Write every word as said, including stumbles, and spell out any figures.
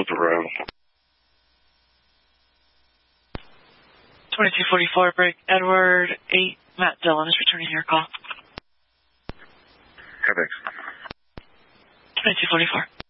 with the road. twenty-two forty-four, break Edward eight, Matt Dillon is returning your call. Okay, thanks. twenty-two forty-four.